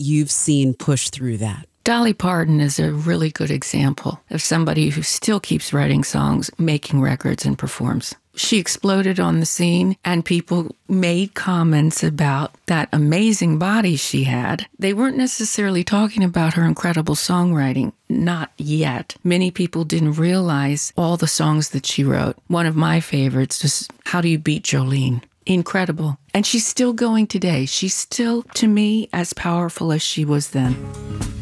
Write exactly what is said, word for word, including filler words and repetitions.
you've seen push through that? Dolly Parton is a really good example of somebody who still keeps writing songs, making records, and performs. She exploded on the scene, and people made comments about that amazing body she had. They weren't necessarily talking about her incredible songwriting. Not yet. Many people didn't realize all the songs that she wrote. One of my favorites is How Do You Beat Jolene? Incredible. And she's still going today. She's still, to me, as powerful as she was then.